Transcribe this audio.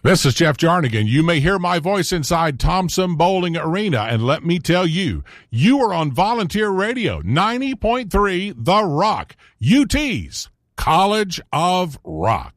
This is Jeff Jarnigan. You may hear my voice inside Thompson Bowling Arena, and let me tell you, you are on Volunteer Radio, 90.3 The Rock, UT's College of Rock.